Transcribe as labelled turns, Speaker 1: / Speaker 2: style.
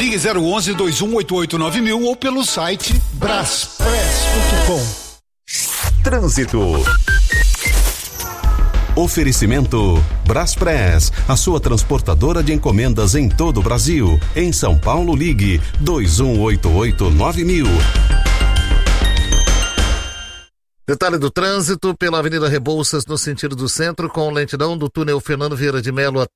Speaker 1: Ligue 011-2188-9000 ou pelo site braspress.com.
Speaker 2: Trânsito. Oferecimento Braspress, a sua transportadora de encomendas em todo o Brasil. Em São Paulo, ligue 2188-9000.
Speaker 3: Detalhe do trânsito pela Avenida Rebouças no sentido do centro, com lentidão do túnel Fernando Vieira de Melo